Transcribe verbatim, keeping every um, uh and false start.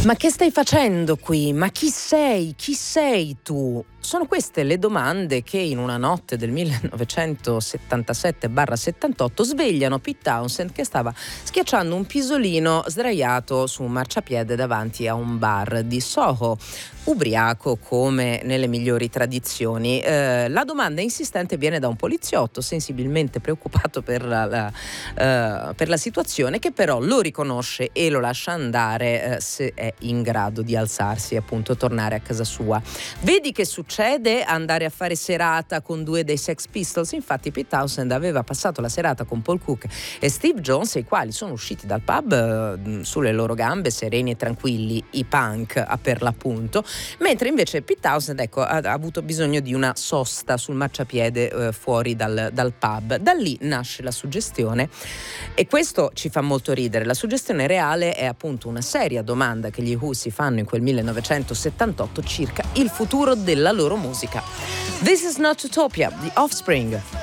Ma che stai facendo qui? Ma chi sei? Chi sei tu? Sono queste le domande che in una notte del millenovecentosettantasette settantotto svegliano Pete Townshend, che stava schiacciando un pisolino sdraiato su un marciapiede davanti a un bar di Soho, ubriaco come nelle migliori tradizioni. Eh, la domanda insistente viene da un poliziotto sensibilmente preoccupato per la, la, uh, per la situazione, che però lo riconosce e lo lascia andare uh, se è in grado di alzarsi e appunto tornare a casa sua. Vedi che succede? Andare a fare serata con due dei Sex Pistols. Infatti Pete Townshend aveva passato la serata con Paul Cook e Steve Jones, i quali sono usciti dal pub uh, sulle loro gambe, sereni e tranquilli, i punk a per l'appunto, mentre invece Pete Townshend, ecco, ha, ha avuto bisogno di una sosta sul marciapiede uh, fuori dal, dal pub. Da lì nasce la suggestione, e questo ci fa molto ridere. La suggestione reale è appunto una seria domanda che gli Who si fanno in quel millenovecentosettantotto circa il futuro della loro musica. This is not Utopia, The Offspring.